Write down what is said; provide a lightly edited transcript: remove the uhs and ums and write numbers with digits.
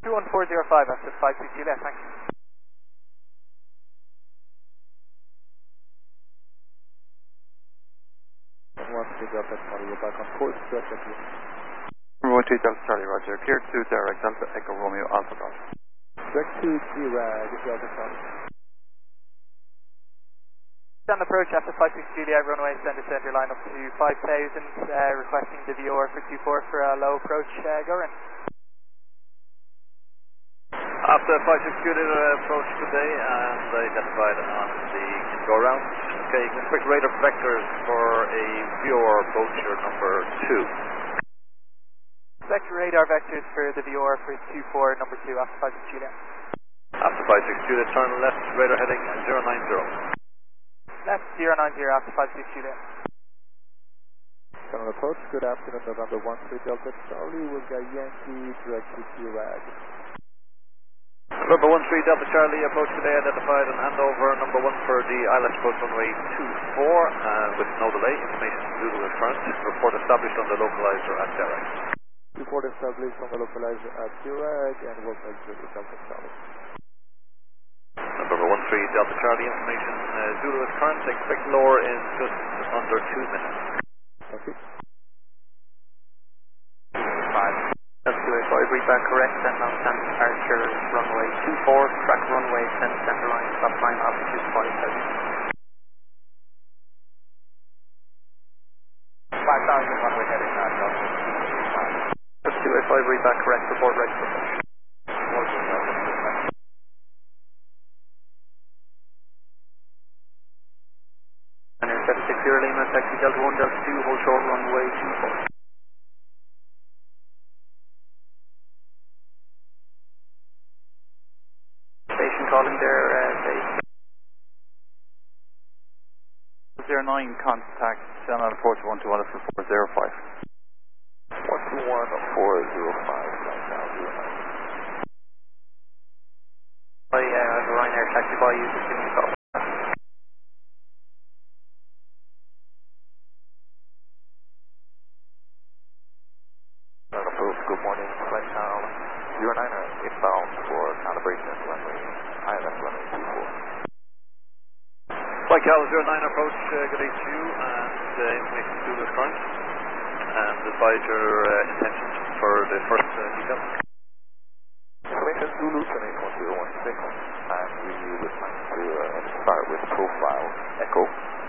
21405 after 560 left, thanks. Delta Charlie, we're back on course, direct at you. 1 Delta Charlie, Roger. Clear to direct Delta Echo Romeo Alpha Golf. Direct to DRAG, Delta Charlie. On approach after 560 Juliet, runway, send a center line up to 5,000, requesting the VR for 24 for a low approach, go in. After 560 Juliet approach today and identified on the go round. Okay, you can expect radar vectors for a VR approach your number 2. Expect radar vectors for the VR for 24 number 2 after 560 Juliet. After 560 Juliet, turn left, radar heading 090. Left 090 after 560 Juliet. On approach, good afternoon, November 13 Delta Charlie, we've got Yankee direct to DRAG. Number 13 Delta Charlie, approach today identified and handover number 1 for the ILS approach runway 24 with no delay, information due to the current, report established on the localizer at DRAG. Report established on the localizer at DRAG and welcome to Delta Charlie. Number 13 Delta Charlie, information due to its current, expect lower in just under 2 minutes. Thank you. 5. F285, read back correct, and now stand departure runway 24, track runway, send center line, stop line, altitude 5,000. 5,000 runway heading at altitude 5. F285, read back correct, report ready for push. And 760 Lima, taxi Delta 1, Delta 2, hold short runway 24. Calling there, base. 09 contact, channel approach 121 for 405. 121 405, right now, 09. I have a Ryanair taxi by you, just give me a call. Good morning, flight channel 09er, inbound for calibration runway, ILS runway 24. Flight Cal 09 approach, good day to you, and information due to the current, and advise your intentions for the first detail. Information Zulu 281016, and we would like to start with profile Echo.